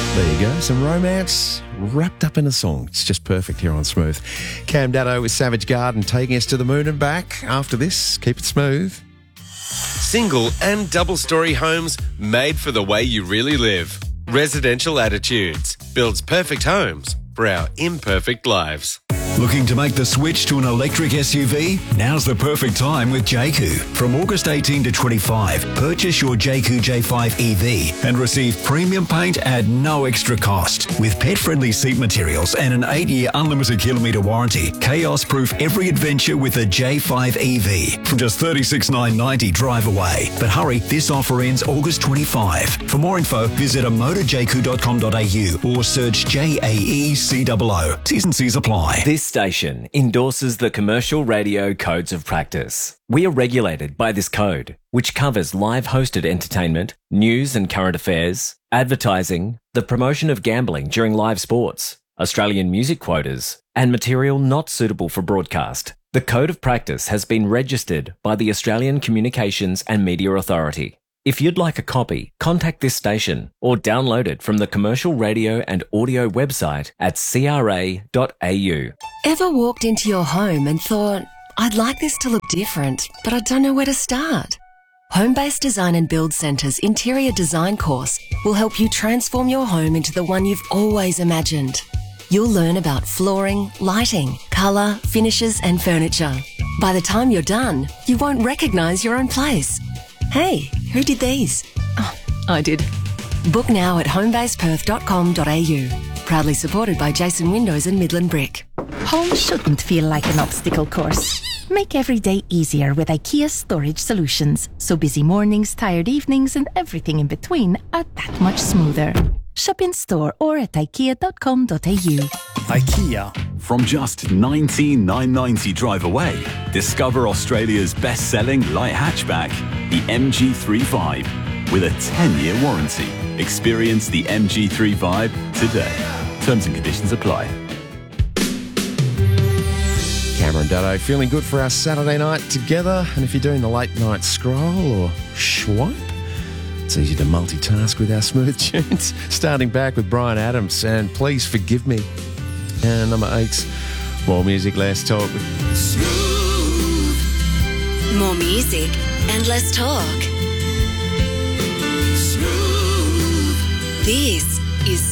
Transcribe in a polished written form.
There you go, some romance wrapped up in a song. It's just perfect here on Smooth. Cam Daddo with Savage Garden taking us to the moon and back. After this, keep it smooth. Single and double-storey homes made for the way you really live. Residential Attitudes builds perfect homes for our imperfect lives. Looking to make the switch to an electric SUV? Now's the perfect time with Jayco. From August 18 to 25, purchase your Jayco J5 EV and receive premium paint at no extra cost. With pet-friendly seat materials and an 8-year unlimited kilometre warranty, chaos-proof every adventure with a J5 EV from just $36,990 drive away. But hurry, this offer ends August 25. For more info, visit amotorjayco.com.au or search JAECOO. T's and C's apply. This station endorses the Commercial Radio Codes of Practice. We are regulated by this code, which covers live hosted entertainment, news and current affairs, advertising, the promotion of gambling during live sports, Australian music quotas, and material not suitable for broadcast. The Code of Practice has been registered by the Australian Communications and Media Authority. If you'd like a copy, contact this station or download it from the Commercial Radio and Audio website at cra.au. Ever walked into your home and thought, I'd like this to look different, but I don't know where to start? Home-Based Design and Build Centre's Interior Design course will help you transform your home into the one you've always imagined. You'll learn about flooring, lighting, colour, finishes and furniture. By the time you're done, you won't recognise your own place. Hey, who did these? Oh, I did. Book now at homebaseperth.com.au. Proudly supported by Jason Windows and Midland Brick. Home shouldn't feel like an obstacle course. Make every day easier with IKEA storage solutions, so busy mornings, tired evenings and everything in between are that much smoother. Shop in store or at ikea.com.au. IKEA. From just $19,990 drive away, discover Australia's best-selling light hatchback, the MG35, with a 10-year warranty. Experience the MG35 today. Terms and conditions apply. Cameron Daddo feeling good for our Saturday night together. And if you're doing the late night scroll or swipe, it's easy to multitask with our smooth tunes. Starting back with Bryan Adams and Please Forgive Me. And number 8, more music, less talk. Smooth. More music and less talk. Smooth. This is